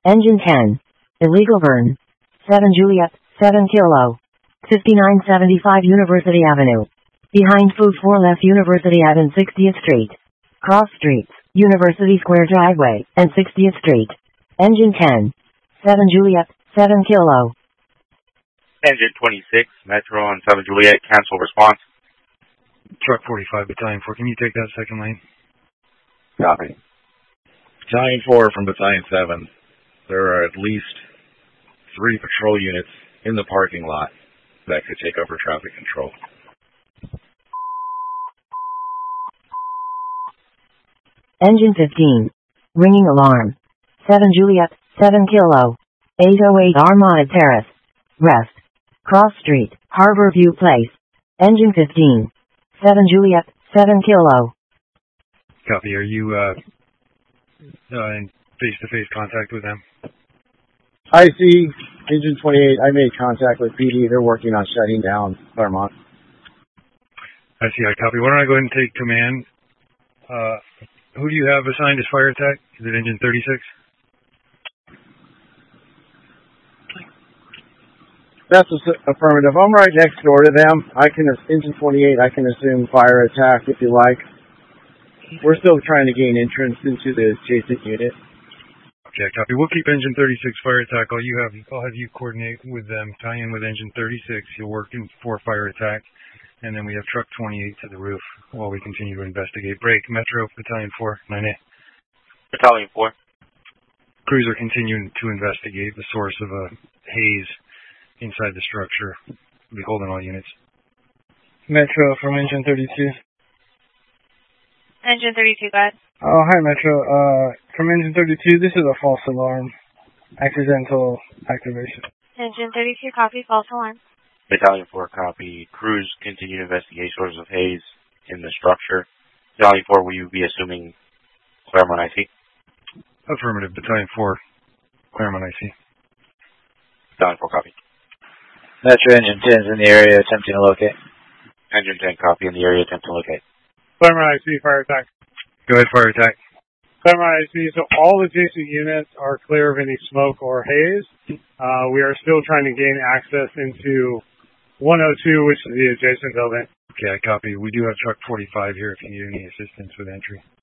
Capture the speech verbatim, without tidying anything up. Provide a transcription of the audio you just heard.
Engine ten. Illegal burn. seven Juliet, seven Kilo. fifty-nine seventy-five University Avenue. Behind Food four left University Ave and sixtieth Street. Cross Streets, University Square Driveway, and sixtieth Street. Engine ten. seven Juliet, seven Kilo. Engine twenty-six, Metro on seven Juliet, cancel response. Truck forty-five, Battalion four, can you take that second lane? Copy. Battalion four from Battalion seven. There are at least three patrol units in the parking lot that could take over traffic control. Engine fifteen. Ringing alarm. seven Juliet, seven Kilo. eight oh eight Armada Terrace. Rest. Cross Street, Harbor View Place. Engine fifteen. seven Juliet, seven Kilo. Copy. Are you uh, uh, in face-to-face contact with them? I see. Engine twenty-eight, I made contact with P D. They're working on shutting down Claremont. I see. I copy. Why don't I go ahead and take command? Uh, who do you have assigned as fire attack? Is it Engine thirty-six? That's affirmative. I'm right next door to them. I can, Engine twenty-eight, I can assume fire attack if you like. We're still trying to gain entrance into the adjacent unit. Okay, copy. We'll keep Engine thirty-six fire attack. All you have, I'll have you coordinate with them, tie in with Engine thirty-six. You'll work in for fire attack, and then we have Truck twenty-eight to the roof while we continue to investigate. Break. Metro, Battalion four, nine A. Battalion four. Crews are continuing to investigate the source of a haze inside the structure. We'll be holding all units. Metro from Engine thirty-two. Engine thirty-two, go ahead. Oh, hi, Metro. Uh, from Engine thirty-two, this is a false alarm. Accidental activation. Engine thirty-two, copy, false alarm. Battalion four, copy. Crews continue to investigate sources of haze in the structure. Battalion four, will you be assuming Claremont I C? Affirmative. Battalion four, Claremont I C. Battalion four, copy. Metro Engine ten is in the area attempting to locate. Engine ten, copy, in the area attempting to locate. Claremont I C, fire attack. Go ahead, fire attack. Claremont I C, so all adjacent units are clear of any smoke or haze. Uh, we are still trying to gain access into one oh two, which is the adjacent building. Okay, I copy. We do have Truck forty-five here if you need any assistance with entry.